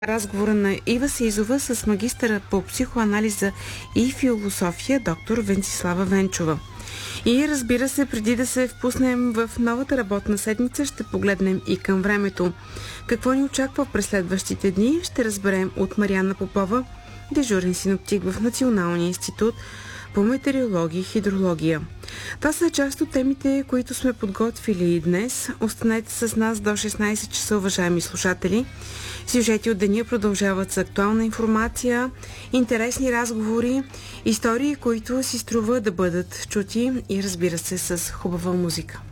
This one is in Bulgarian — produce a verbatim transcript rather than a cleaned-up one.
Разговора на Ива Сизова с магистъра по психоанализа и философия доктор Венцислава Венчова. И разбира се, преди да се впуснем в новата работна седмица, ще погледнем и към времето. Какво ни очаква през следващите дни, ще разберем от Мариана Попова, дежурен синоптик в Националния институт по метеорология и хидрология. Това са част от темите, които сме подготвили днес. Останете с нас до шестнайсет часа, уважаеми слушатели. Сюжети от деня продължават с актуална информация, интересни разговори, истории, които си струва да бъдат чути и, разбира се, с хубава музика.